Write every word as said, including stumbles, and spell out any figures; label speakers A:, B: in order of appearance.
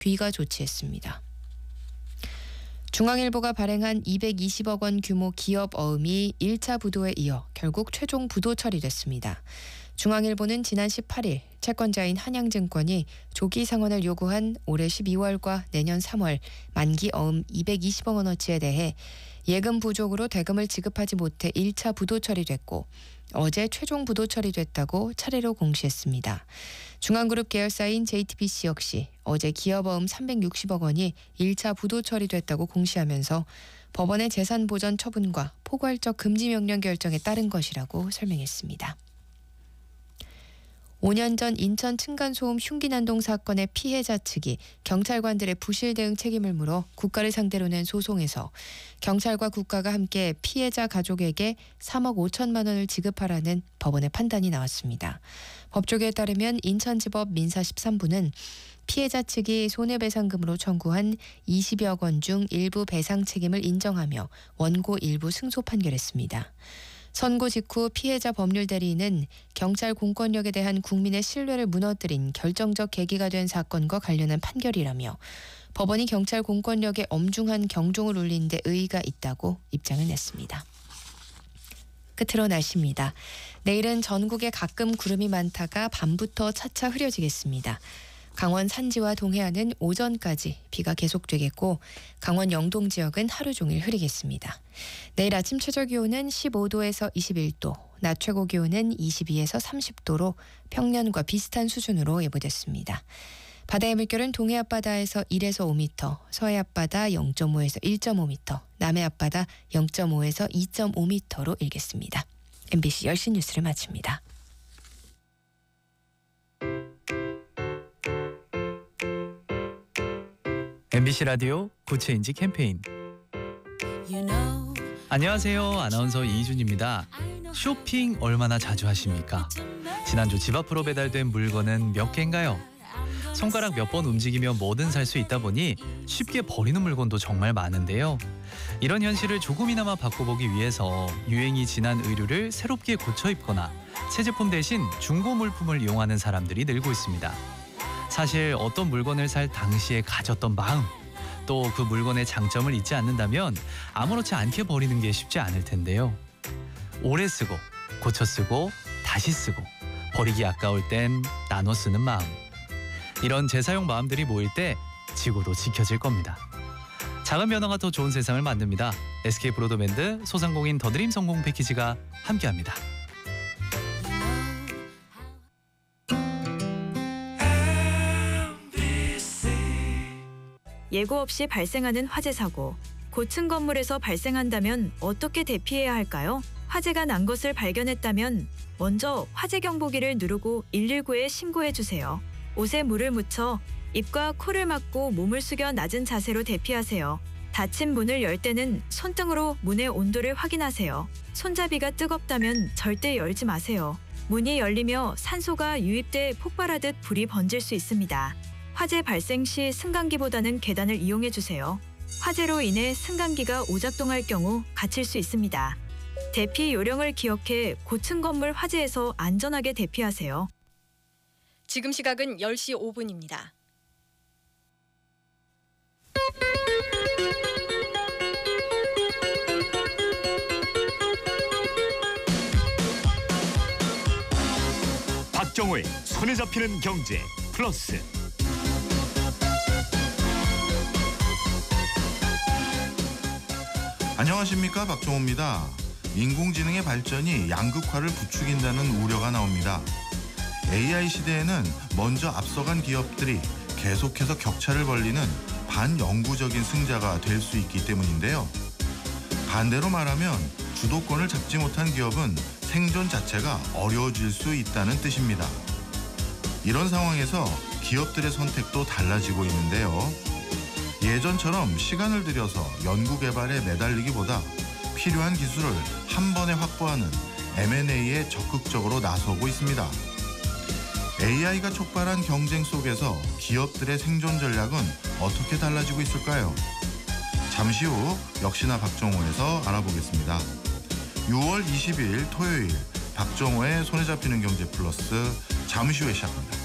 A: 귀가 조치했습니다. 중앙일보가 발행한 이백이십억 원 규모 기업 어음이 일 차 부도에 이어 결국 최종 부도 처리됐습니다. 중앙일보는 지난 십팔 일 채권자인 한양증권이 조기 상환을 요구한 올해 십이월과 내년 삼월 만기 어음 이백이십억 원어치에 대해 예금 부족으로 대금을 지급하지 못해 일 차 부도 처리됐고 어제 최종 부도 처리됐다고 차례로 공시했습니다. 중앙그룹 계열사인 제이티비씨 역시 어제 기업어음 삼백육십억 원이 일 차 부도 처리됐다고 공시하면서 법원의 재산보전 처분과 포괄적 금지 명령 결정에 따른 것이라고 설명했습니다. 오 년 전 인천 층간소음 흉기난동 사건의 피해자 측이 경찰관들의 부실 대응 책임을 물어 국가를 상대로 낸 소송에서 경찰과 국가가 함께 피해자 가족에게 삼억 오천만 원을 지급하라는 법원의 판단이 나왔습니다. 법조계에 따르면 인천지법 민사 십삼 부는 피해자 측이 손해배상금으로 청구한 이십여억 원 중 일부 배상 책임을 인정하며 원고 일부 승소 판결했습니다. 선고 직후 피해자 법률 대리인은 경찰 공권력에 대한 국민의 신뢰를 무너뜨린 결정적 계기가 된 사건과 관련한 판결이라며 법원이 경찰 공권력에 엄중한 경종을 울린 데 의의가 있다고 입장을 냈습니다. 끝으로 날씨입니다. 내일은 전국에 가끔 구름이 많다가 밤부터 차차 흐려지겠습니다. 강원 산지와 동해안은 오전까지 비가 계속되겠고 강원 영동 지역은 하루 종일 흐리겠습니다. 내일 아침 최저 기온은 십오 도에서 이십일 도, 낮 최고 기온은 이십이에서 삼십 도로 평년과 비슷한 수준으로 예보됐습니다. 바다의 물결은 동해 앞바다에서 일에서 오 미터, 서해 앞바다 영 점 오에서 일 점 오 미터, 남해 앞바다 영 점 오에서 이 점 오 미터로 일겠습니다. 엠비씨 열 시 뉴스를 마칩니다.
B: 엠비씨 라디오 구체인지 캠페인. 안녕하세요. 아나운서 이희준입니다. 쇼핑 얼마나 자주 하십니까? 지난주 집 앞으로 배달된 물건은 몇 개인가요? 손가락 몇 번 움직이며 뭐든 살 수 있다 보니 쉽게 버리는 물건도 정말 많은데요. 이런 현실을 조금이나마 바꿔보기 위해서 유행이 지난 의류를 새롭게 고쳐 입거나 새 제품 대신 중고 물품을 이용하는 사람들이 늘고 있습니다. 사실 어떤 물건을 살 당시에 가졌던 마음, 또 그 물건의 장점을 잊지 않는다면 아무렇지 않게 버리는 게 쉽지 않을 텐데요. 오래 쓰고 고쳐 쓰고 다시 쓰고 버리기 아까울 땐 나눠 쓰는 마음. 이런 재사용 마음들이 모일 때 지구도 지켜질 겁니다. 작은 변화가 더 좋은 세상을 만듭니다. 에스케이 브로드밴드 소상공인 더드림 성공 패키지가 함께합니다.
C: 예고 없이 발생하는 화재 사고. 고층 건물에서 발생한다면 어떻게 대피해야 할까요? 화재가 난 것을 발견했다면 먼저 화재 경보기를 누르고 일일구에 신고해 주세요. 옷에 물을 묻혀 입과 코를 막고 몸을 숙여 낮은 자세로 대피하세요. 닫힌 문을 열 때는 손등으로 문의 온도를 확인하세요. 손잡이가 뜨겁다면 절대 열지 마세요. 문이 열리며 산소가 유입돼 폭발하듯 불이 번질 수 있습니다. 화재 발생 시 승강기보다는 계단을 이용해 주세요. 화재로 인해 승강기가 오작동할 경우 갇힐 수 있습니다. 대피 요령을 기억해 고층 건물 화재에서 안전하게 대피하세요.
D: 지금 시각은 열 시 오 분입니다.
E: 박정호의 손에 잡히는 경제 플러스.
F: 안녕하십니까, 박정호입니다. 인공지능의 발전이 양극화를 부추긴다는 우려가 나옵니다. 에이아이 시대에는 먼저 앞서간 기업들이 계속해서 격차를 벌리는 반영구적인 승자가 될 수 있기 때문인데요. 반대로 말하면 주도권을 잡지 못한 기업은 생존 자체가 어려워질 수 있다는 뜻입니다. 이런 상황에서 기업들의 선택도 달라지고 있는데요. 예전처럼 시간을 들여서 연구개발에 매달리기보다 필요한 기술을 한 번에 확보하는 엠 앤 에이에 적극적으로 나서고 있습니다. 에이아이가 촉발한 경쟁 속에서 기업들의 생존 전략은 어떻게 달라지고 있을까요? 잠시 후 역시나 박정호에서 알아보겠습니다. 유월 이십일 토요일 박정호의 손에 잡히는 경제 플러스 잠시 후에 시작합니다.